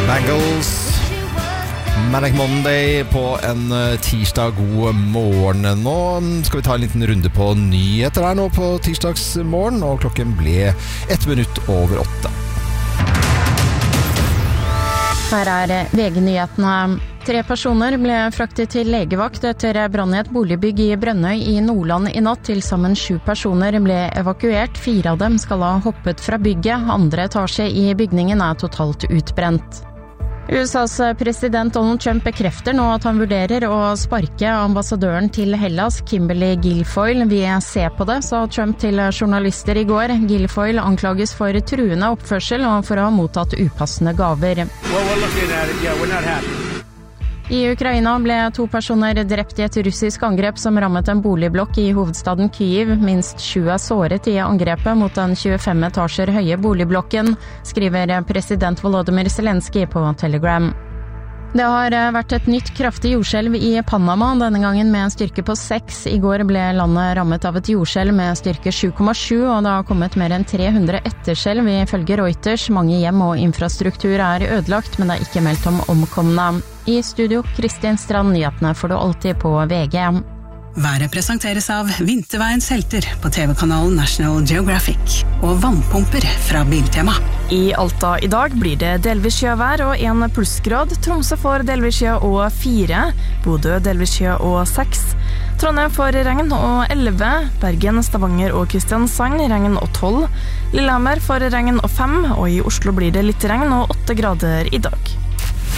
Bangles, Manic Monday på en tirsdag. God morgen. Nå skal vi ta en liten runde på nyheter her nå på tirsdagsmorgen, og klokken ble 1 minutt over 8. Her VG-nyhetene. 3 personer ble fraktet til legevakt etter brann i et boligbygg i Brønnøy i Nordland i natt. Til sammen 7 personer ble evakuert. 4 av dem skal ha hoppet fra bygget. Andre etasje i bygningen totalt utbrent. USAs president Donald Trump bekrefter nå at han vurderer å sparke ambassadøren til Hellas, Kimberly Guilfoyle. Vi ser på det, sa Trump til journalister i går. Guilfoyle anklages for truende oppførsel og for å ha mottatt upassende gaver. I Ukraina ble 2 personer drept i et russisk angrep som rammet en boligblokk i hovedstaden Kyiv. Minst 7 såret i angrepet mot den 25 etasjer høye boligblokken, skriver president Volodymyr Zelensky på Telegram. Det har vært et nytt kraftig jordskjelv i Panama, denne gangen med en styrke på 6. I går ble landet rammet av et jordskjelv med styrke 7,7, og det har kommet mer enn 300 etterskjelv ifølge Reuters. Mange hjem og infrastruktur ødelagt, men det ikke meldt om omkomne. I studio, Kristin Strand, nyhetene får du alltid på VG. Været presenteres av Vinterveiens helter på TV-kanalen National Geographic og vannpumper fra Biltema. I Alta i dag blir det delvis sjøvær og 1 plussgrad. Tromsø får delvis sjø og 4. Bodø delvis sjø og 6. Trondheim får regn og 11. Bergen, Stavanger og Kristiansand regn og 12. Lillehammer får regn og 5. Og i Oslo blir det litt regn og 8 grader i dag.